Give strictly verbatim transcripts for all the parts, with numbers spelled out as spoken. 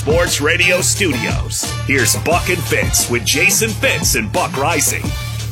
Sports Radio studios. Here's Buck and Fitz with Jason Fitz and Buck Rising.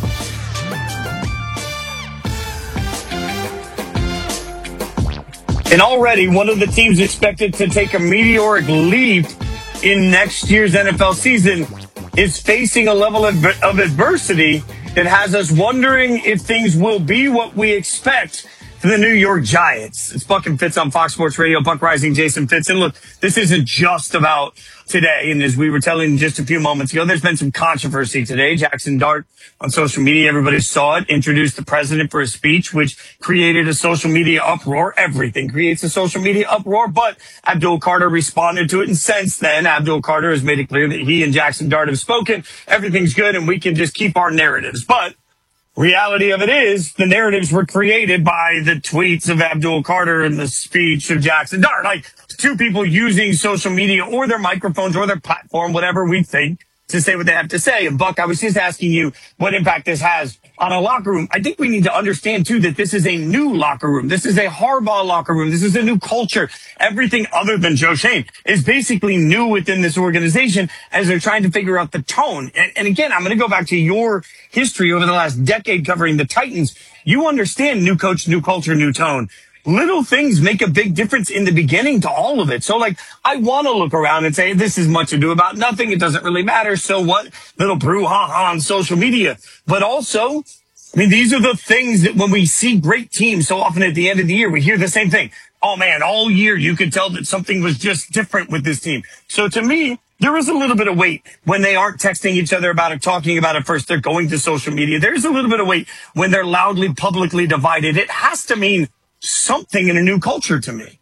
And already one of the teams expected to take a meteoric leap in next year's N F L season is facing a level of, of adversity that has us wondering if things will be what we expect for the New York Giants. It's Buck and Fitz on Fox Sports Radio. Buck Rising, Jason Fitz. And look, this isn't just about today. And as we were telling just a few moments ago, there's been some controversy today. Jackson Dart on social media, everybody saw it, introduced the president for a speech, which created a social media uproar. Everything creates a social media uproar, but Abdul Carter responded to it. And since then, Abdul Carter has made it clear that he and Jackson Dart have spoken. Everything's good and we can just keep our narratives. But reality of it is, the narratives were created by the tweets of Abdul Carter and the speech of Jackson Dart. Like, two people using social media or their microphones or their platform, whatever we think, to say what they have to say. And Buck, I was just asking you what impact this has on a locker room. I think we need to understand, too, that this is a new locker room. This is a Harbaugh locker room. This is a new culture. Everything other than Joe Schoen is basically new within this organization as they're trying to figure out the tone. And, and again, I'm going to go back to your history over the last decade covering the Titans. You understand new coach, new culture, new tone. Little things make a big difference in the beginning to all of it. So, like, I want to look around and say, this is much ado about nothing. It doesn't really matter. So what? Little brouhaha on social media. But also, I mean, these are the things that when we see great teams so often at the end of the year, we hear the same thing. Oh, man, all year you could tell that something was just different with this team. So to me, there is a little bit of weight when they aren't texting each other about it, talking about it first. They're going to social media. There's a little bit of weight when they're loudly, publicly divided. It has to mean something in a new culture to me.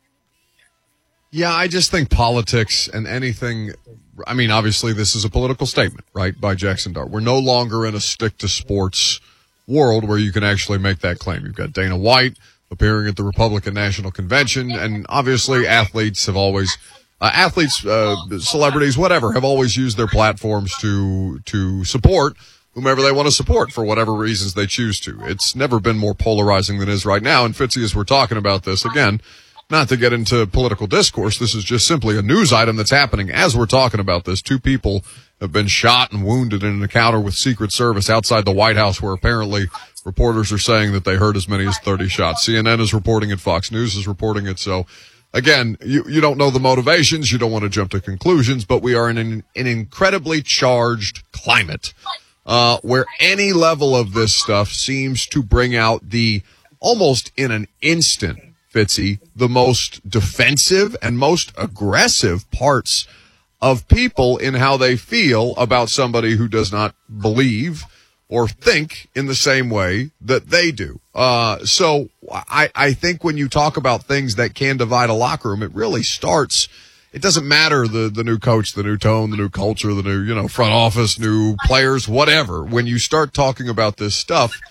Yeah, I just think politics and anything, I mean, obviously this is a political statement, right, by Jackson Dart. We're no longer in a stick-to-sports world where you can actually make that claim. You've got Dana White appearing at the Republican National Convention, and obviously athletes have always, uh, athletes, uh, celebrities, whatever, have always used their platforms to, to support whomever they want to support for whatever reasons they choose to. It's never been more polarizing than it is right now. And Fitzy, as we're talking about this, again, not to get into political discourse, this is just simply a news item that's happening as we're talking about this. Two people have been shot and wounded in an encounter with Secret Service outside the White House, where apparently reporters are saying that they heard as many as thirty shots. C N N is reporting it. Fox News is reporting it. So, again, you, you don't know the motivations. You don't want to jump to conclusions, but we are in an, an incredibly charged climate. Uh, where any level of this stuff seems to bring out the, almost in an instant, Fitzy, the most defensive and most aggressive parts of people in how they feel about somebody who does not believe or think in the same way that they do. Uh, so I, I think when you talk about things that can divide a locker room, it really starts. It doesn't matter the, the new coach, the new tone, the new culture, the new, you know, front office, new players, whatever. When you start talking about this stuff,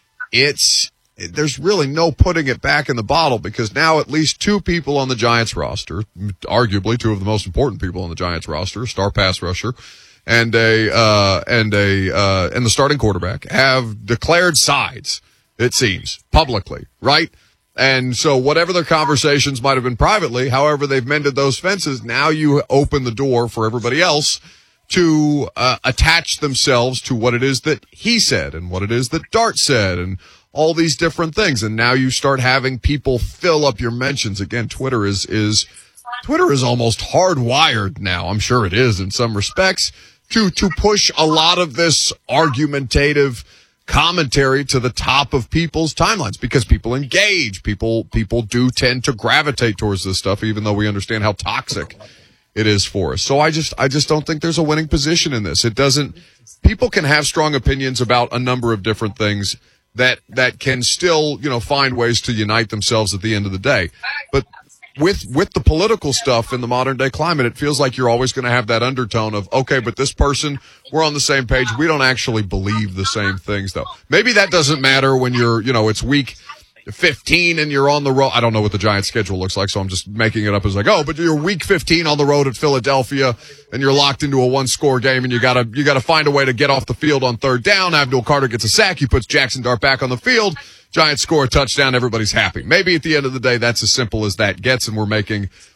it's, there's really no putting it back in the bottle, because now at least two people on the Giants roster, arguably two of the most important people on the Giants roster, star pass rusher, and a, uh, and a, uh, and the starting quarterback have declared sides, it seems, publicly, right? And so whatever their conversations might have been privately, however they've mended those fences, now you open the door for everybody else to uh, attach themselves to what it is that he said and what it is that Dart said and all these different things. And now you start having people fill up your mentions. Again, Twitter is, is, Twitter is almost hardwired now. I'm sure it is in some respects to, to push a lot of this argumentative commentary to the top of people's timelines, because people engage. People, people do tend to gravitate towards this stuff, even though we understand how toxic it is for us. So I just, I just don't think there's a winning position in this. It doesn't, people can have strong opinions about a number of different things that, that can still, you know, find ways to unite themselves at the end of the day. But with, with the political stuff in the modern day climate, it feels like you're always going to have that undertone of, okay, but this person, we're on the same page. We don't actually believe the same things, though. Maybe that doesn't matter when you're, you know, it's week fifteen and you're on the road. I don't know what the Giants schedule looks like, so I'm just making it up as I go. But you're week fifteen on the road at Philadelphia, and you're locked into a one-score game, and you gotta you gotta find a way to get off the field on third down. Abdul Carter gets a sack. He puts Jackson Dart back on the field. Giants score a touchdown. Everybody's happy. Maybe at the end of the day, that's as simple as that gets, and we're making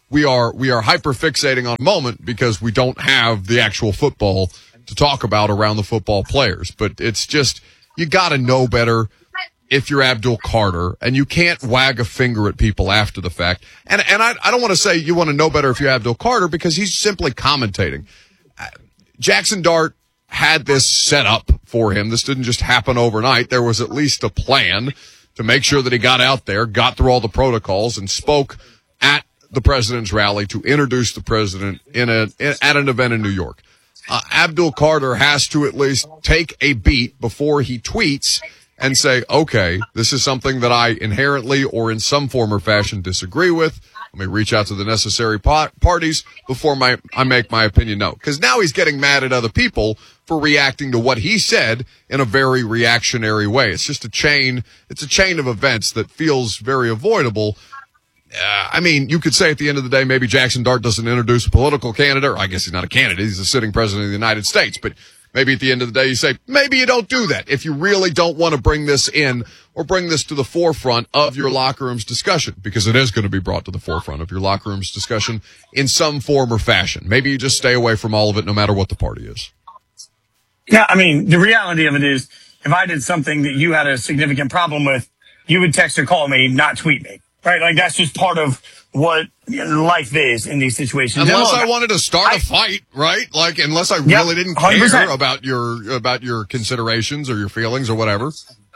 we are we are hyper fixating on a moment because we don't have the actual football to talk about around the football players. But it's just, you got to know better if you're Abdul Carter, and you can't wag a finger at people after the fact. And and I, I don't want to say you want to know better if you're Abdul Carter, because he's simply commentating. Jackson Dart had this set up for him. This didn't just happen overnight. There was at least a plan to make sure that he got out there, got through all the protocols, and spoke at the president's rally to introduce the president in a in, at an event in New York. Uh, Abdul Carter has to at least take a beat before he tweets and say, okay, this is something that I inherently or in some form or fashion disagree with. Let me reach out to the necessary pot- parties before my I make my opinion known. Because now he's getting mad at other people for reacting to what he said in a very reactionary way. It's just a chain. It's a chain of events that feels very avoidable. Uh, I mean, you could say at the end of the day, maybe Jackson Dart doesn't introduce a political candidate. Or I guess he's not a candidate. He's the sitting president of the United States. But maybe at the end of the day, you say, maybe you don't do that if you really don't want to bring this in or bring this to the forefront of your locker room's discussion, because it is going to be brought to the forefront of your locker room's discussion in some form or fashion. Maybe you just stay away from all of it no matter what the party is. Yeah, I mean, the reality of it is, if I did something that you had a significant problem with, you would text or call me, not tweet me. Right? Like, that's just part of what life is in these situations. Unless look, I wanted to start I, a fight, right? Like, unless I yep, really didn't one hundred percent care about your about your considerations or your feelings or whatever.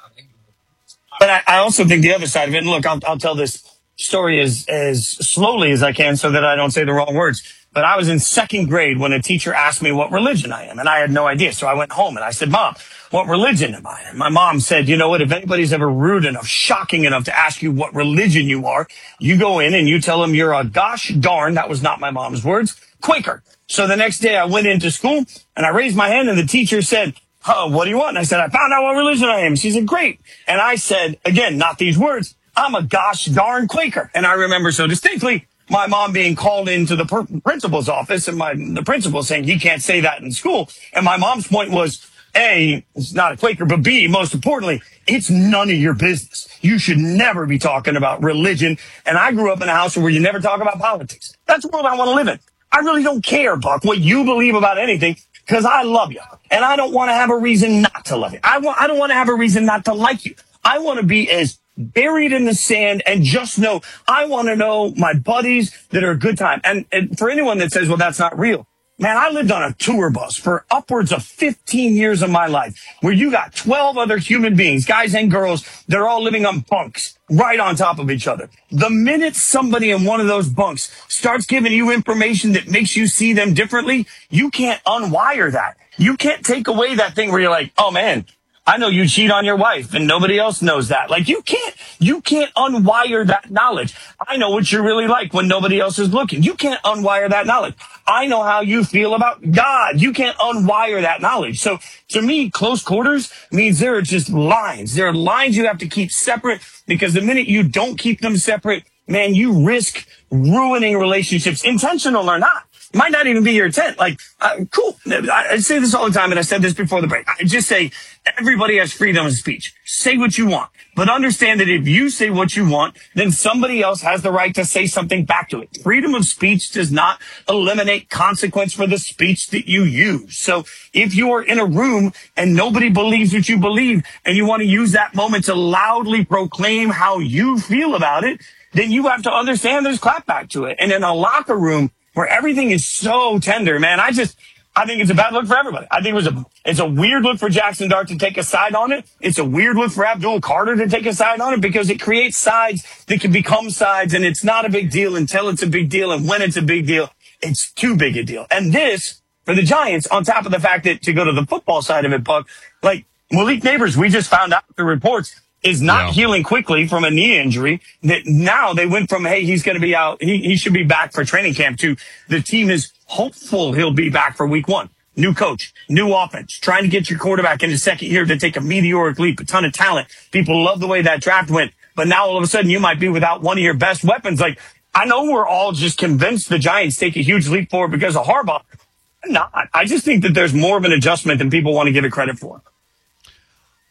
But I, I also think the other side of it, and look, I'll, I'll tell this story as, as slowly as I can so that I don't say the wrong words. But I was in second grade when a teacher asked me what religion I am, and I had no idea. So I went home and I said, Mom, what religion am I? And my mom said, you know what, if anybody's ever rude enough, shocking enough to ask you what religion you are, you go in and you tell them you're a gosh darn, that was not my mom's words, Quaker. So the next day I went into school and I raised my hand and the teacher said, oh, what do you want? And I said, I found out what religion I am. She said, great. And I said, again, not these words, I'm a gosh darn Quaker. And I remember so distinctly my mom being called into the per- principal's office and my the principal saying, he can't say that in school. And my mom's point was, A, it's not a Quaker, but B, most importantly, it's none of your business. You should never be talking about religion. And I grew up in a house where you never talk about politics. That's the world I want to live in. I really don't care, Buck, what you believe about anything, because I love you. And I don't want to have a reason not to love you. I, want, I don't want to have a reason not to like you. I want to be as buried in the sand and just know, I want to know my buddies that are a good time. And, and for anyone that says, well, that's not real. Man, I lived on a tour bus for upwards of fifteen years of my life where you got twelve other human beings, guys and girls, they're all living on bunks right on top of each other. The minute somebody in one of those bunks starts giving you information that makes you see them differently, you can't unwire that. You can't take away that thing where you're like, oh man, I know you cheat on your wife and nobody else knows that. Like, you can't, you can't unwire that knowledge. I know what you're really like when nobody else is looking. You can't unwire that knowledge. I know how you feel about God. You can't unwire that knowledge. So to me, close quarters means there are just lines. There are lines you have to keep separate, because the minute you don't keep them separate, man, you risk ruining relationships, intentional or not. It might not even be your intent. Like, uh, cool. I, I say this all the time, and I said this before the break. I just say everybody has freedom of speech. Say what you want, but understand that if you say what you want, then somebody else has the right to say something back to it. Freedom of speech does not eliminate consequence for the speech that you use. So if you are in a room and nobody believes what you believe, and you want to use that moment to loudly proclaim how you feel about it, then you have to understand there's clapback to it. And in a locker room where everything is so tender, man, I just, I think it's a bad look for everybody. I think it was a, it's a weird look for Jackson Dart to take a side on it. It's a weird look for Abdul Carter to take a side on it, because it creates sides that can become sides, and it's not a big deal until it's a big deal. And when it's a big deal, it's too big a deal. And this, for the Giants, on top of the fact that, to go to the football side of it, Buck, like Malik Neighbors, we just found out the reports, is not yeah. healing quickly from a knee injury, that now they went from, hey, he's going to be out, he, he should be back for training camp, to the team is hopeful he'll be back for week one. New coach, new offense, trying to get your quarterback in his second year to take a meteoric leap, a ton of talent. People love the way that draft went, but now all of a sudden you might be without one of your best weapons. Like, I know we're all just convinced the Giants take a huge leap forward because of Harbaugh. I'm not. I just think that there's more of an adjustment than people want to give it credit for.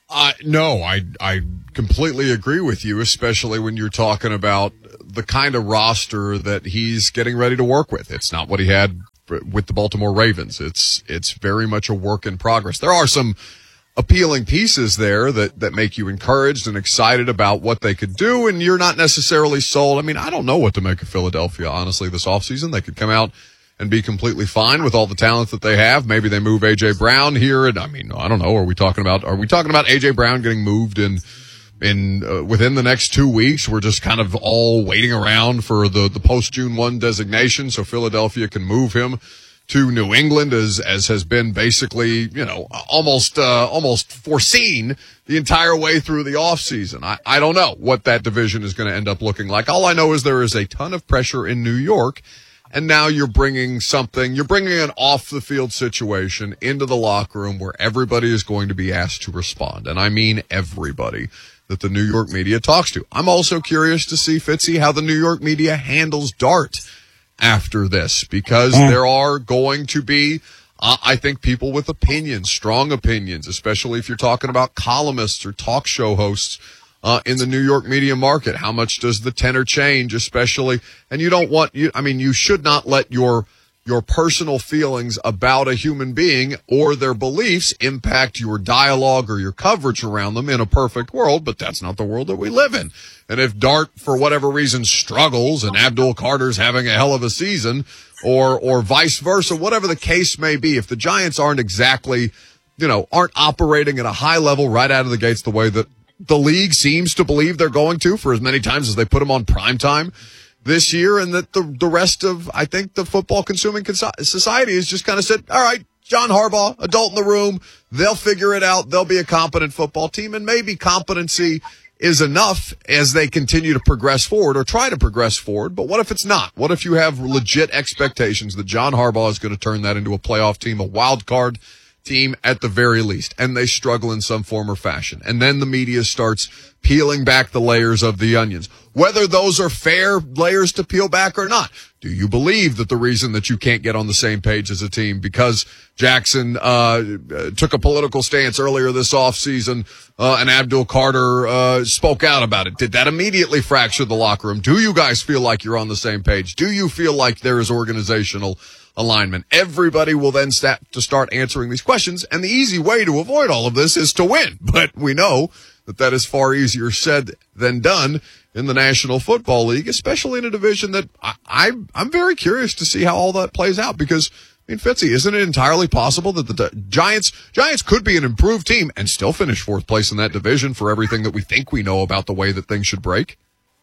Uh, no, I I completely agree with you, especially when you're talking about the kind of roster that he's getting ready to work with. It's not what he had with the Baltimore Ravens. It's it's very much a work in progress. There are some appealing pieces there that, that make you encouraged and excited about what they could do, and you're not necessarily sold. I mean, I don't know what to make of Philadelphia, honestly, this offseason. They could come out and be completely fine with all the talent that they have. Maybe they move A J. Brown here, and I mean, I don't know. Are we talking about are we talking about A J. Brown getting moved in in uh, within the next two weeks? We're just kind of all waiting around for the the post June first designation so Philadelphia can move him to New England, as as has been basically, you know, almost uh, almost foreseen the entire way through the offseason. I, I don't know what that division is going to end up looking like. All I know is there is a ton of pressure in New York, and now you're bringing something, you're bringing an off-the-field situation into the locker room where everybody is going to be asked to respond, and I mean everybody that the New York media talks to. I'm also curious to see, Fitzy, how the New York media handles Dart after this, because there are going to be, uh, I think, people with opinions, strong opinions, especially if you're talking about columnists or talk show hosts uh, in the New York media market. How much does the tenor change, especially? And you don't want, you, I mean, you should not let your your personal feelings about a human being or their beliefs impact your dialogue or your coverage around them in a perfect world, but that's not the world that we live in. And if Dart, for whatever reason, struggles and Abdul Carter's having a hell of a season, or or vice versa, whatever the case may be, if the Giants aren't exactly, you know, aren't operating at a high level right out of the gates the way that the league seems to believe they're going to for as many times as they put them on primetime this year, and that the the rest of, I think, the football consuming society has just kind of said, all right, John Harbaugh, adult in the room, they'll figure it out. They'll be a competent football team, and maybe competency is enough as they continue to progress forward or try to progress forward. But what if it's not? What if you have legit expectations that John Harbaugh is going to turn that into a playoff team, a wild card team at the very least, and they struggle in some form or fashion? And then the media starts peeling back the layers of the onions. Whether those are fair layers to peel back or not. Do you believe that the reason that you can't get on the same page as a team because Jackson uh took a political stance earlier this offseason uh, and Abdul Carter uh spoke out about it? Did that immediately fracture the locker room? Do you guys feel like you're on the same page? Do you feel like there is organizational alignment? Everybody will then start to start answering these questions, and the easy way to avoid all of this is to win. But we know that that is far easier said than done in the National Football League, especially in a division that I, I, I'm very curious to see how all that plays out. Because, I mean, Fitzy, isn't it entirely possible that the Giants Giants could be an improved team and still finish fourth place in that division for everything that we think we know about the way that things should break?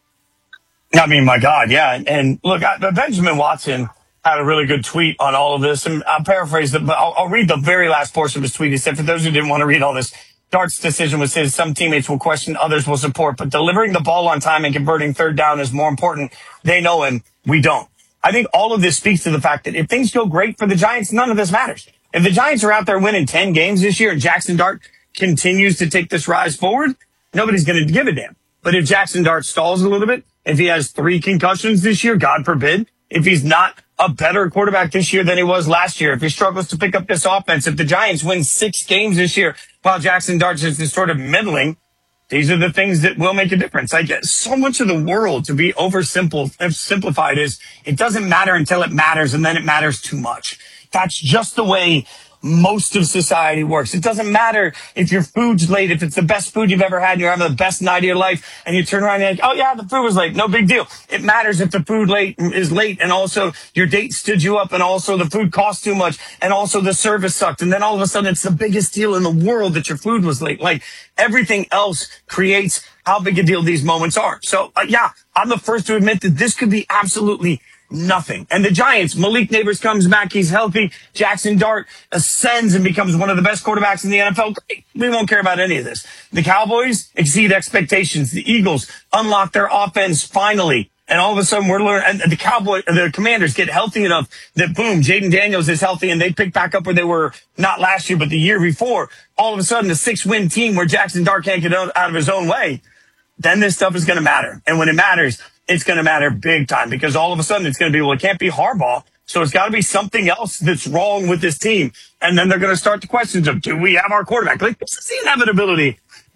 I mean, my God, yeah. And look, I, Benjamin Watson had a really good tweet on all of this, and I'll paraphrase it, but I'll, I'll read the very last portion of his tweet. He said, for those who didn't want to read all this, Dart's decision was his. Some teammates will question, others will support, but delivering the ball on time and converting third down is more important. They know him. We don't. I think all of this speaks to the fact that if things go great for the Giants, none of this matters. If the Giants are out there winning ten games this year and Jackson Dart continues to take this rise forward, nobody's going to give a damn. But if Jackson Dart stalls a little bit, if he has three concussions this year, God forbid, if he's not a better quarterback this year than he was last year, if he struggles to pick up this offense, if the Giants win six games this year while Jackson Dart is just sort of middling, these are the things that will make a difference. I guess so much of the world, to be oversimplified, is it doesn't matter until it matters, and then it matters too much. That's just the way most of society works. It doesn't matter if your food's late, if it's the best food you've ever had and you're having the best night of your life, and you turn around and you're like, oh yeah, the food was late. No big deal. It matters if the food late is late, and also your date stood you up, and also the food cost too much, and also the service sucked. And then all of a sudden it's the biggest deal in the world that your food was late. Like, everything else creates how big a deal these moments are. So uh, yeah, I'm the first to admit that this could be absolutely nothing. And the Giants, Malik Neighbors comes back, he's healthy. Jackson Dart ascends and becomes one of the best quarterbacks in the N F L. Great. We won't care about any of this. The Cowboys exceed expectations. The Eagles unlock their offense finally. And all of a sudden we're learning, and the Cowboy, the Commanders get healthy enough that boom, Jaden Daniels is healthy, and they pick back up where they were not last year, but the year before. All of a sudden, a six-win team where Jackson Dart can't get out of his own way. Then this stuff is going to matter. And when it matters, it's going to matter big time, because all of a sudden it's going to be, well, it can't be Harbaugh. So it's got to be something else that's wrong with this team. And then they're going to start the questions of, do we have our quarterback? Like, this is the inevitability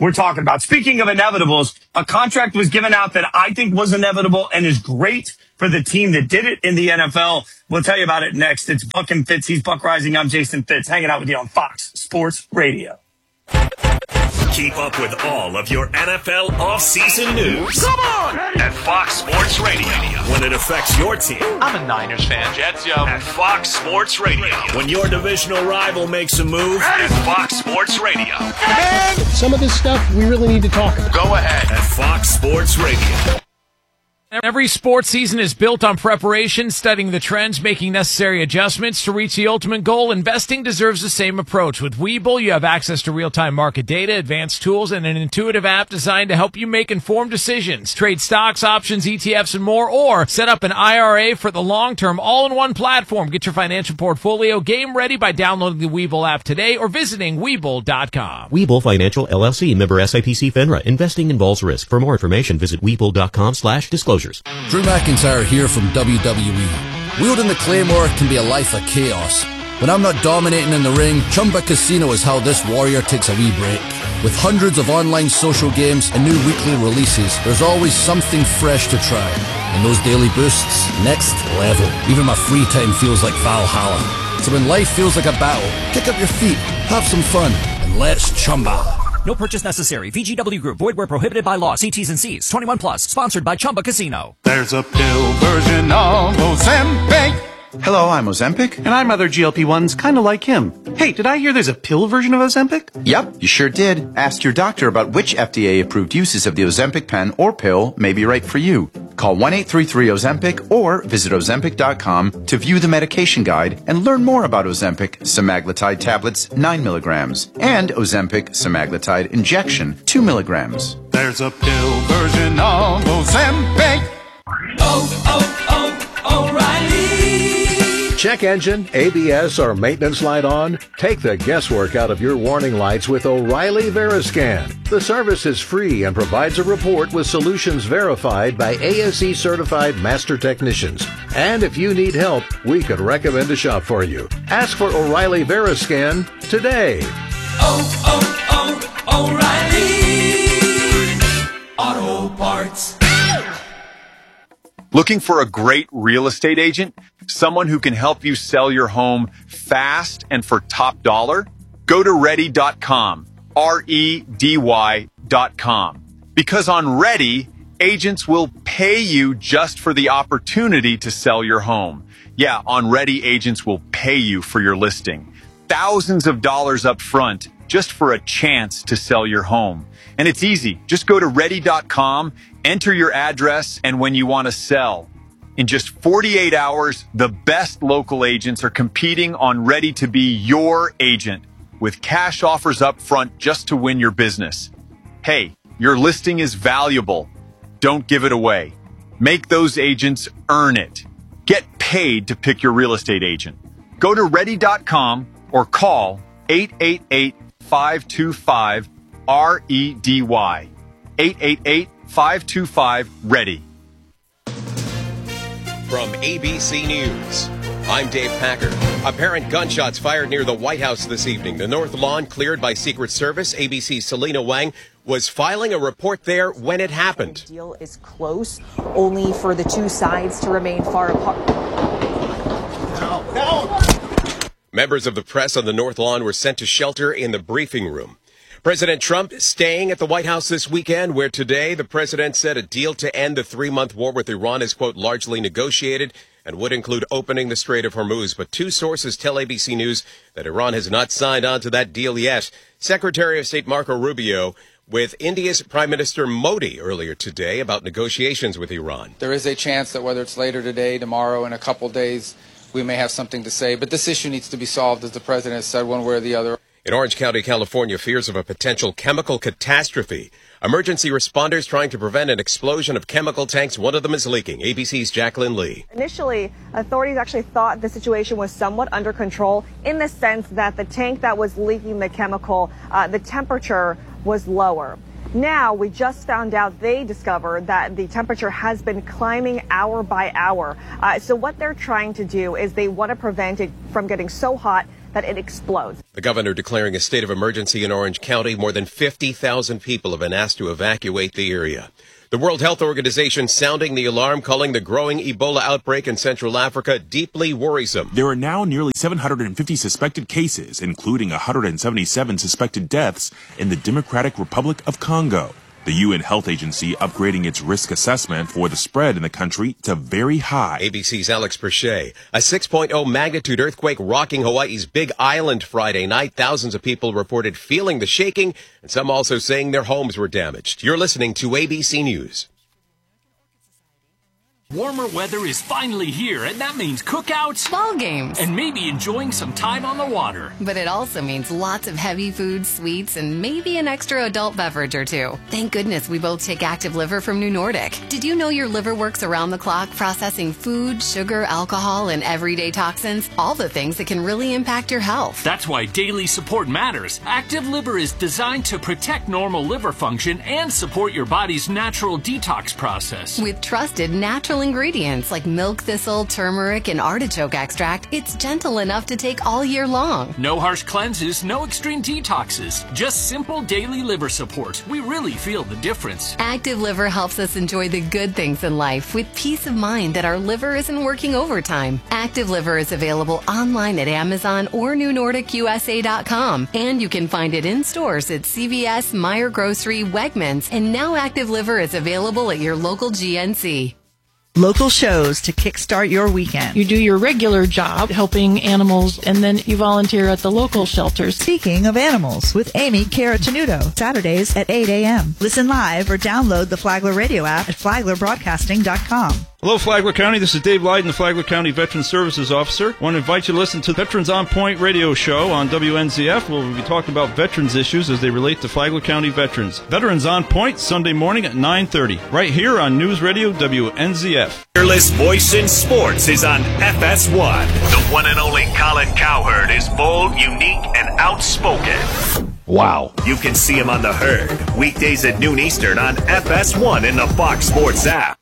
we're talking about. Speaking of inevitables, a contract was given out that I think was inevitable and is great for the team that did it in the N F L. We'll tell you about it next. It's Buck and Fitz. He's Buck Rising. I'm Jason Fitz, hanging out with you on Fox Sports Radio. Keep up with all of your N F L offseason news. Come on! At Fox Sports Radio. When it affects your team. I'm a Niners fan. Jets, yo. At Fox Sports Radio. When your divisional rival makes a move. At Fox Sports Radio. And some of this stuff we really need to talk about. Go ahead. At Fox Sports Radio. Every sports season is built on preparation, studying the trends, making necessary adjustments to reach the ultimate goal. Investing deserves the same approach. With Webull, you have access to real-time market data, advanced tools, and an intuitive app designed to help you make informed decisions. Trade stocks, options, E T Fs, and more, or set up an I R A for the long term, all in one platform. Get your financial portfolio game ready by downloading the Webull app today or visiting Webull dot com. Webull Financial, L L C, member S I P C FINRA. Investing involves risk. For more information, visit Webull dot com slash disclosure. Drew McIntyre here from W W E. Wielding the Claymore can be a life of chaos. When I'm not dominating in the ring, Chumba Casino is how this warrior takes a wee break. With hundreds of online social games and new weekly releases, there's always something fresh to try. And those daily boosts, next level. Even my free time feels like Valhalla. So when life feels like a battle, kick up your feet, have some fun, and let's Chumba. No purchase necessary. V G W Group. Void where prohibited by law. See T's and C's. twenty-one plus. Sponsored by Chumba Casino. There's a pill version of Ozempic. Hello, I'm Ozempic. And I'm other G L P ones kind of like him. Hey, did I hear there's a pill version of Ozempic? Yep, you sure did. Ask your doctor about which F D A-approved uses of the Ozempic pen or pill may be right for you. Call one eight three three Ozempic or visit Ozempic dot com to view the medication guide and learn more about Ozempic semaglutide tablets nine milligrams and Ozempic semaglutide injection two milligrams. There's a pill version of Ozempic. Oh, oh, oh, O'Reilly. Check engine, A B S, or maintenance light on? Take the guesswork out of your warning lights with O'Reilly Veriscan. The service is free and provides a report with solutions verified by A S E certified master technicians. And if you need help, we could recommend a shop for you. Ask for O'Reilly Veriscan today. Oh, oh, oh, O'Reilly Auto Parts. Looking for a great real estate agent? Someone who can help you sell your home fast and for top dollar? Go to ready dot com, R E D Y dot com. Because on Ready, agents will pay you just for the opportunity to sell your home. Yeah, on Ready, agents will pay you for your listing. Thousands of dollars up front just for a chance to sell your home. And it's easy. Just go to ready dot com, enter your address, and when you want to sell. In just forty-eight hours, the best local agents are competing on Ready to be your agent with cash offers up front just to win your business. Hey, your listing is valuable. Don't give it away. Make those agents earn it. Get paid to pick your real estate agent. Go to ready dot com or call eight eight eight, five two five, R E D Y. eight eight eight, five two five, READY. From A B C News, I'm Dave Packer. Apparent gunshots fired near the White House this evening. The North Lawn cleared by Secret Service. A B C's Selena Wang was filing a report there when it happened. The deal is close, only for the two sides to remain far apart. No, no. Members of the press on the North Lawn were sent to shelter in the briefing room. President Trump staying at the White House this weekend, where today the president said a deal to end the three-month war with Iran is, quote, largely negotiated and would include opening the Strait of Hormuz. But two sources tell A B C News that Iran has not signed on to that deal yet. Secretary of State Marco Rubio with India's Prime Minister Modi earlier today about negotiations with Iran. There is a chance that whether it's later today, tomorrow, in a couple days, we may have something to say. But this issue needs to be solved, as the president has said, one way or the other. In Orange County, California, fears of a potential chemical catastrophe. Emergency responders trying to prevent an explosion of chemical tanks. One of them is leaking. A B C's Jacqueline Lee. Initially, authorities actually thought the situation was somewhat under control in the sense that the tank that was leaking the chemical, uh, the temperature was lower. Now, we just found out they discovered that the temperature has been climbing hour by hour. Uh, so what they're trying to do is they want to prevent it from getting so hot that it explodes. The governor declaring a state of emergency in Orange County. More than fifty thousand people have been asked to evacuate the area. The World Health Organization sounding the alarm, calling the growing Ebola outbreak in Central Africa deeply worrisome. There are now nearly seven hundred fifty suspected cases, including one hundred seventy-seven suspected deaths in the Democratic Republic of Congo. The U N Health Agency upgrading its risk assessment for the spread in the country to very high. A B C's Alex Perche. A six point oh magnitude earthquake rocking Hawaii's Big Island Friday night. Thousands of people reported feeling the shaking, and some also saying their homes were damaged. You're listening to A B C News. Warmer weather is finally here, and that means cookouts, ball games, and maybe enjoying some time on the water. But it also means lots of heavy food, sweets, and maybe an extra adult beverage or two. Thank goodness we both take Active Liver from New Nordic. Did you know your liver works around the clock processing food, sugar, alcohol, and everyday toxins? All the things that can really impact your health. That's why daily support matters. Active Liver is designed to protect normal liver function and support your body's natural detox process. With trusted natural ingredients like milk thistle, turmeric, and artichoke extract, it's gentle enough to take all year long. No harsh cleanses, no extreme detoxes, just simple daily liver support. We really feel the difference. Active Liver helps us enjoy the good things in life with peace of mind that our liver isn't working overtime. Active Liver is available online at Amazon or new nordic u s a dot com, and you can find it in stores at C V S, Meijer Grocery, Wegmans, and now Active Liver is available at your local G N C. Local shows to kickstart your weekend. You do your regular job helping animals, and then you volunteer at the local shelters. Speaking of animals, with Amy Caratanudo, Saturdays at eight a.m. Listen live or download the Flagler Radio app at flagler broadcasting dot com. Hello, Flagler County. This is Dave Lyden, the Flagler County Veteran Services Officer. I want to invite you to listen to Veterans on Point radio show on W N Z F, where we'll be talking about veterans issues as they relate to Flagler County veterans. Veterans on Point, Sunday morning at nine thirty, right here on News Radio W N Z F. Fearless voice in sports is on F S one. The one and only Colin Cowherd is bold, unique, and outspoken. Wow. You can see him on The Herd, weekdays at noon Eastern on F S one in the Fox Sports app.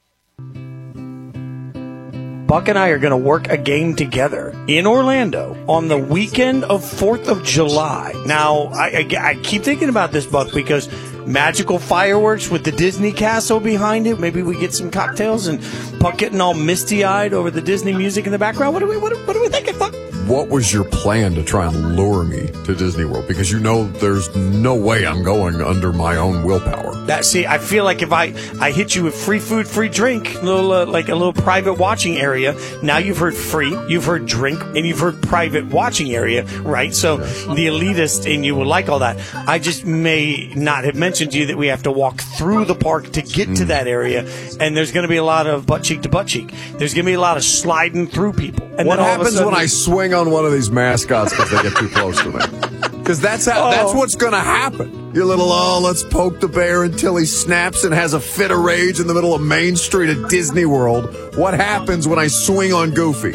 Buck and I are going to work a game together in Orlando on the weekend of fourth of July. Now, I, I, I keep thinking about this, Buck, because magical fireworks with the Disney castle behind it. Maybe we get some cocktails and Buck getting all misty-eyed over the Disney music in the background. What are we, what are, what are we thinking, Buck? What was your plan to try and lure me to Disney World? Because you know there's no way I'm going under my own willpower. That see, I feel like if I, I hit you with free food, free drink, little uh, like a little private watching area. Now you've heard free, you've heard drink, and you've heard private watching area, right? So the elitist in you will like all that. I just may not have mentioned to you that we have to walk through the park to get mm. to that area, and there's going to be a lot of butt cheek to butt cheek. There's going to be a lot of sliding through people. And what then happens sudden, when I swing on one of these mascots because they get too close to me? Because that's how, oh. that's what's going to happen. Your little, oh, let's poke the bear until he snaps and has a fit of rage in the middle of Main Street at Disney World. What happens when I swing on Goofy?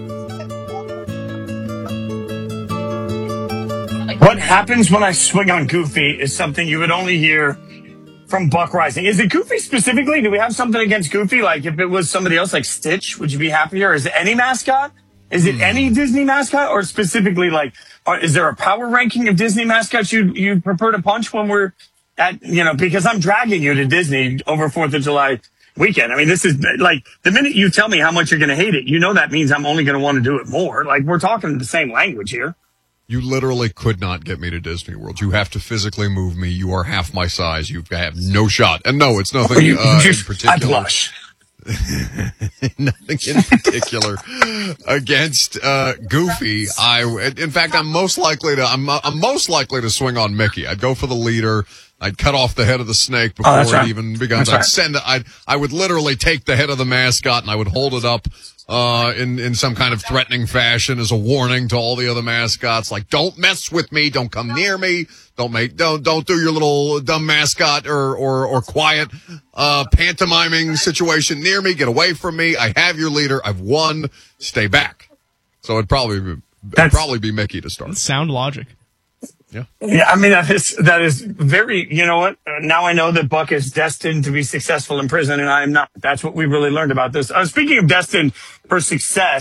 What happens when I swing on Goofy is something you would only hear from Buck Rising. Is it Goofy specifically? Do we have something against Goofy? Like if it was somebody else like Stitch, would you be happier? Is it any mascot? Is it any Disney mascot, or specifically like, or is there a power ranking of Disney mascots you you prefer to punch when we're at, you know, because I'm dragging you to Disney over fourth of July weekend. I mean, this is like the minute you tell me how much you're going to hate it, you know, that means I'm only going to want to do it more. Like we're talking the same language here. You literally could not get me to Disney World. You have to physically move me. You are half my size. You have no shot. And no, it's nothing you, uh, just, in particular. I blush. Nothing in particular against uh, Goofy. I, in fact, I'm most likely to. I'm, I'm most likely to swing on Mickey. I'd go for the leader. I'd cut off the head of the snake before oh, it right. even begins. I'd right. send it. I'd, I would literally take the head of the mascot and I would hold it up uh, in in some kind of threatening fashion as a warning to all the other mascots. Like, don't mess with me. Don't come near me. Don't make don't don't do your little dumb mascot or or or quiet uh pantomiming situation near me. Get away from me. I have your leader. I've won. Stay back. So it'd probably be, it'd probably be Mickey to start. Sound logic. Yeah. Yeah, I mean that is that is very. You know what? Uh, now I know that Buck is destined to be successful in prison, and I am not. That's what we really learned about this. Uh, speaking of destined for success,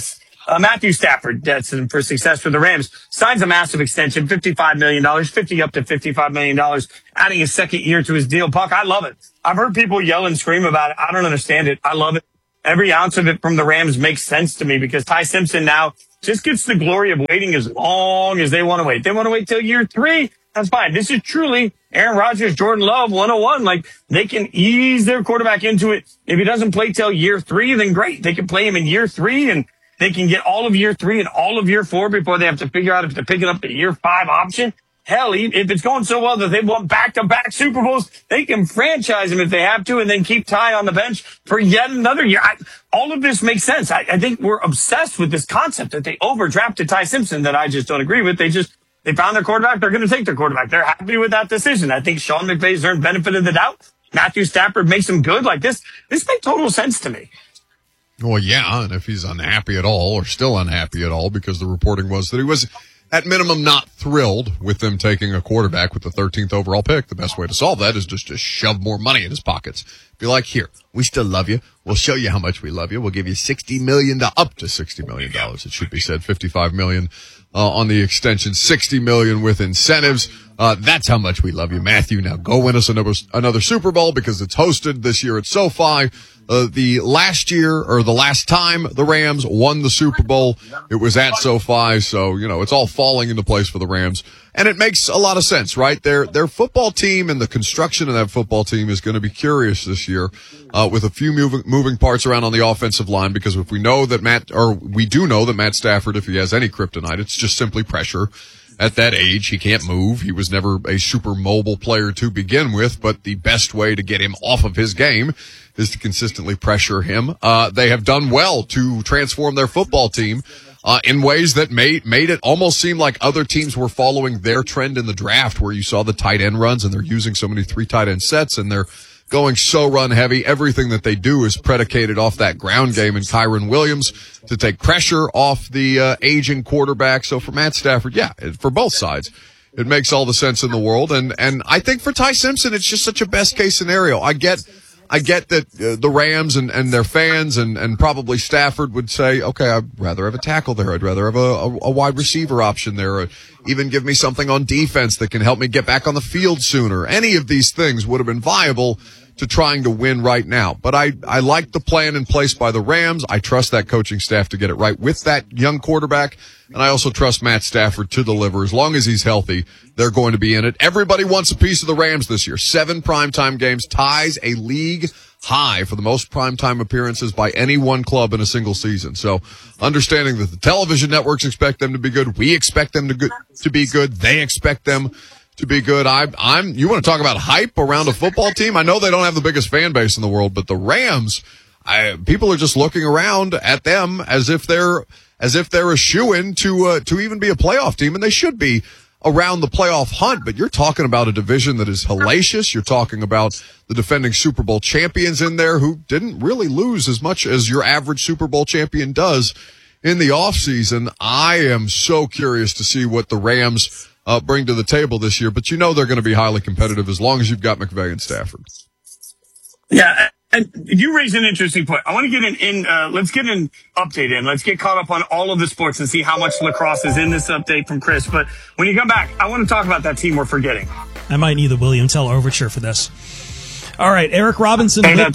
Uh, Matthew Stafford, destined for success for the Rams, signs a massive extension, fifty-five million dollars, fifty up to fifty-five million dollars, adding a second year to his deal. Puck, I love it. I've heard people yell and scream about it. I don't understand it. I love it. Every ounce of it from the Rams makes sense to me because Ty Simpson now just gets the glory of waiting as long as they want to wait. They want to wait till year three. That's fine. This is truly Aaron Rodgers, Jordan Love, one oh one. Like, they can ease their quarterback into it. If he doesn't play till year three, then great. They can play him in year three, and they can get all of year three and all of year four before they have to figure out if they're picking up the year five option. Hell, if it's going so well that they've won back-to-back Super Bowls, they can franchise him if they have to and then keep Ty on the bench for yet another year. I, all of this makes sense. I, I think we're obsessed with this concept that they overdrafted Ty Simpson that I just don't agree with. They just, they found their quarterback. They're going to take their quarterback. They're happy with that decision. I think Sean McVay's earned benefit of the doubt. Matthew Stafford makes him good. Like, this, this makes total sense to me. Well, yeah, and if he's unhappy at all or still unhappy at all, because the reporting was that he was at minimum not thrilled with them taking a quarterback with the thirteenth overall pick, the best way to solve that is just to shove more money in his pockets. Be like, here, we still love you. We'll show you how much we love you. We'll give you sixty million dollars, up to sixty million dollars. It should be said, fifty-five million dollars uh, on the extension, sixty million dollars with incentives. Uh, that's how much we love you, Matthew. Now go win us another, another Super Bowl because it's hosted this year at SoFi. Uh, the last year or the last time the Rams won the Super Bowl, it was at SoFi. So, you know, it's all falling into place for the Rams. And it makes a lot of sense, right? Their, their football team and the construction of that football team is going to be curious this year, uh, with a few moving, moving parts around on the offensive line, because if we know that Matt, or we do know that Matt Stafford, if he has any kryptonite, it's just simply pressure. At that age, he can't move. He was never a super mobile player to begin with, but the best way to get him off of his game is to consistently pressure him. Uh, they have done well to transform their football team, uh, in ways that made, made it almost seem like other teams were following their trend in the draft, where you saw the tight end runs and they're using so many three tight end sets and they're going so run heavy. Everything that they do is predicated off that ground game and Kyren Williams to take pressure off the uh, aging quarterback. So for Matt Stafford, yeah, for both sides, it makes all the sense in the world. And, and I think for Ty Simpson, it's just such a best case scenario. I get, I get that uh, the Rams and, and their fans and, and probably Stafford would say, okay, I'd rather have a tackle there. I'd rather have a, a, a wide receiver option there. Or even give me something on defense that can help me get back on the field sooner. Any of these things would have been viable to trying to win right now. But I, I like the plan in place by the Rams. I trust that coaching staff to get it right with that young quarterback. And I also trust Matt Stafford to deliver. As long as he's healthy, they're going to be in it. Everybody wants a piece of the Rams this year. Seven primetime games, ties a league high for the most primetime appearances by any one club in a single season. So understanding that the television networks expect them to be good, we expect them to, good, to be good, they expect them to be good. I, I'm, you want to talk about hype around a football team? I know they don't have the biggest fan base in the world, but the Rams, I, people are just looking around at them as if they're, as if they're a shoo-in to, uh, to even be a playoff team, and they should be around the playoff hunt. But you're talking about a division that is hellacious. You're talking about the defending Super Bowl champions in there who didn't really lose as much as your average Super Bowl champion does in the offseason. I am so curious to see what the Rams Uh, bring to the table this year, but you know they're going to be highly competitive as long as you've got McVay and Stafford. Yeah, and you raise an interesting point. I want to get an in. Uh, let's get an update in. Let's get caught up on all of the sports and see how much lacrosse is in this update from Chris. But when you come back, I want to talk about that team we're forgetting. I might need the William Tell overture for this. All right, Eric Robinson lit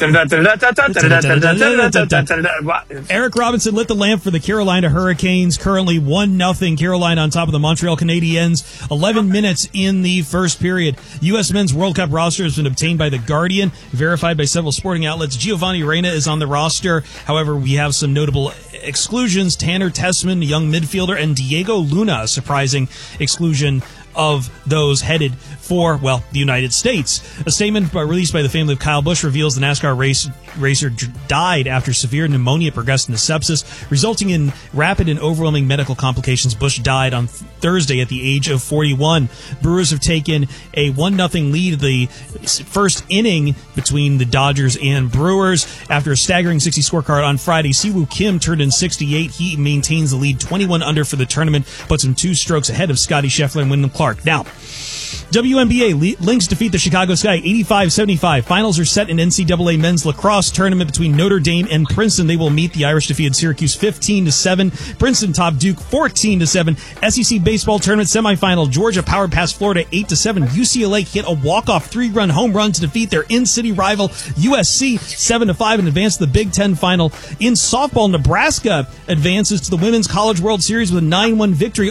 Eric Robinson lit the lamp for the Carolina Hurricanes. Currently one nothing Carolina on top of the Montreal Canadiens. eleven minutes in the first period. U S Men's World Cup roster has been obtained by The Guardian, verified by several sporting outlets. Giovanni Reyna is on the roster. However, we have some notable exclusions. Tanner Tessman, a young midfielder, and Diego Luna, a surprising exclusion of those headed for, well, the United States. A statement released by the family of Kyle Busch reveals the NASCAR race, racer died after severe pneumonia progressed into sepsis, resulting in rapid and overwhelming medical complications. Busch died on Thursday at the age of forty-one. Brewers have taken a one nothing lead the first inning between the Dodgers and Brewers. After a staggering sixty scorecard on Friday, Siwoo Kim turned in sixty-eight. He maintains the lead twenty-one under for the tournament, puts him two strokes ahead of Scotty Scheffler and Wyndham Clark Clark. Now, W N B A, Lynx defeat the Chicago Sky eighty-five seventy-five. Finals are set in N C double A men's lacrosse tournament between Notre Dame and Princeton. They will meet. The Irish defeated Syracuse fifteen to seven. Princeton topped Duke fourteen to seven. S E C baseball tournament semifinal. Georgia powered past Florida eight to seven. U C L A hit a walk-off three-run home run to defeat their in-city rival U S C seven to five and advance to the Big Ten final. In softball, Nebraska advances to the Women's College World Series with a nine one victory